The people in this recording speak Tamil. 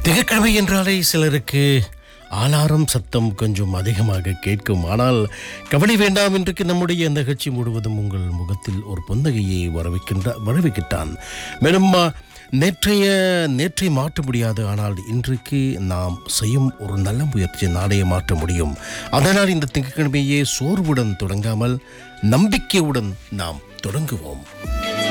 திங்கட்கிழமை என்றாலே சிலருக்கு ஆலாரம் சத்தம் கொஞ்சம் அதிகமாக கேட்கும். ஆனால் கவலை வேண்டாம், இன்றைக்கு நம்முடைய நிகழ்ச்சி முழுவதும் உங்கள் முகத்தில் ஒரு புன்னகையை வரவைக்கிட்டான். மேலும் நேற்றை மாற்ற முடியாது, ஆனால் இன்றைக்கு நாம் செய்யும் ஒரு நல்ல முயற்சி நாளைய மாற்ற முடியும். அதனால் இந்த திங்கட்கிழமையே சோர்வுடன் தொடங்காமல் நம்பிக்கையுடன் நாம் தொடங்குவோம்.